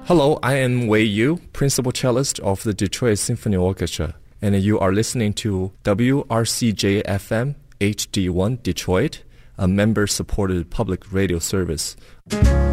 Hello, I am Wei Yu, principal cellist of the Detroit Symphony Orchestra, and you are listening to WRCJ-FM HD1 Detroit, a member-supported public radio service.